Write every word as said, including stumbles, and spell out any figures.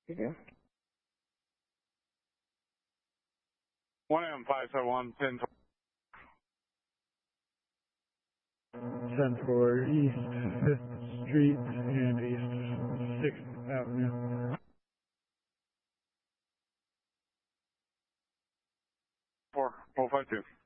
Yeah. one M five seven one, ten ten for East fifth Street and East sixth Avenue. four, four five two.